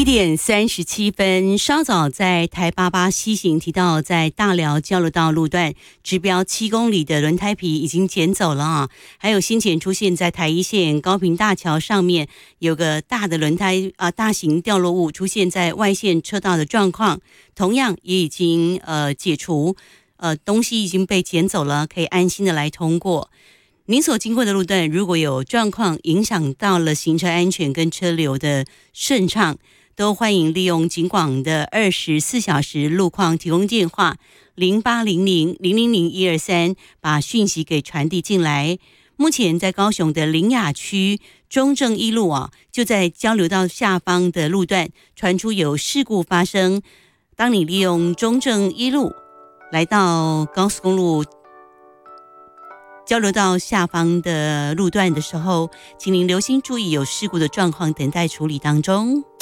1:37，稍早在台88西行提到，在大寮交流道路段直标7公里的轮胎皮已经捡走了啊，还有先前出现在台一线高屏大桥上面有个大的轮胎大型掉落物出现在外线车道的状况，同样也已经解除，东西已经被捡走了，可以安心的来通过。您所经过的路段如果有状况影响到了行车安全跟车流的顺畅，都欢迎利用警广的24小时路况提供电话0800-000-123把讯息给传递进来。目前在高雄的苓雅区中正一路就在交流道下方的路段传出有事故发生，当你利用中正一路来到高速公路交流道下方的路段的时候，请您留心注意有事故的状况等待处理当中。